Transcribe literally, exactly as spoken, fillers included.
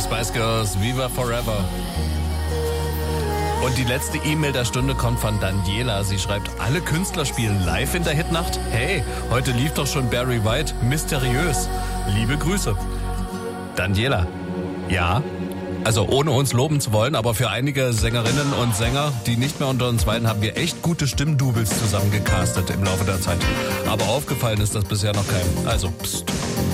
Spice Girls, Viva Forever. Und die letzte E-Mail der Stunde kommt von Daniela. Sie schreibt, alle Künstler spielen live in der Hitnacht? Hey, heute lief doch schon Barry White. Mysteriös. Liebe Grüße. Daniela. Ja, also ohne uns loben zu wollen, aber für einige Sängerinnen und Sänger, die nicht mehr unter uns weilen, haben wir echt gute Stimmdoubles zusammengecastet im Laufe der Zeit. Aber aufgefallen ist das bisher noch keinem. Also, pst.